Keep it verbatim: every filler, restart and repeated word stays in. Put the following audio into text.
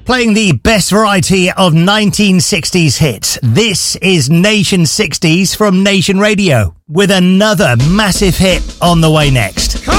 Playing the best variety of nineteen sixties hits. This is Nation sixties from Nation Radio, with another massive hit on the way next. Come